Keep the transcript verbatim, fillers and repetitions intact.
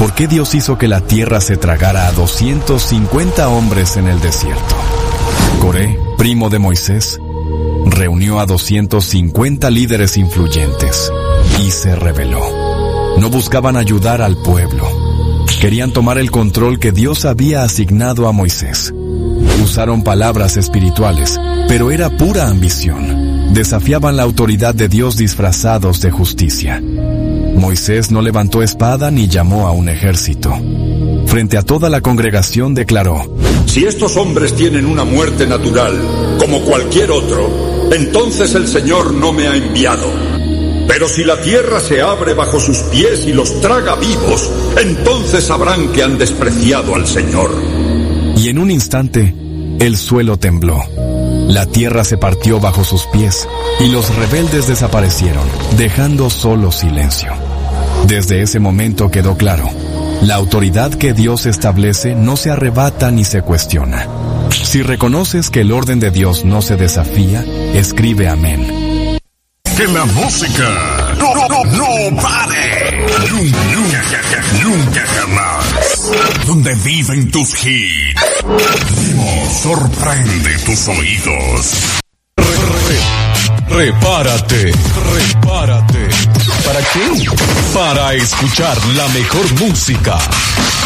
¿Por qué Dios hizo que la tierra se tragara a doscientos cincuenta hombres en el desierto? Coré, primo de Moisés, reunió a doscientos cincuenta líderes influyentes y se rebeló. No buscaban ayudar al pueblo. Querían tomar el control que Dios había asignado a Moisés. Usaron palabras espirituales, pero era pura ambición. Desafiaban la autoridad de Dios disfrazados de justicia. Moisés no levantó espada ni llamó a un ejército. Frente a toda la congregación declaró: si estos hombres tienen una muerte natural, como cualquier otro, entonces el Señor no me ha enviado. Pero si la tierra se abre bajo sus pies y los traga vivos, entonces sabrán que han despreciado al Señor. Y en un instante, el suelo tembló. La tierra se partió bajo sus pies y los rebeldes desaparecieron, dejando solo silencio. Desde ese momento quedó claro: la autoridad que Dios establece no se arrebata ni se cuestiona. Si reconoces que el orden de Dios no se desafía, escribe amén. Que la música no, no, no pare. Nunca, nunca jamás. Donde viven tus hits. Vimo sorprende tus oídos. Prepárate, prepárate. ¿Para qué? Para escuchar la mejor música.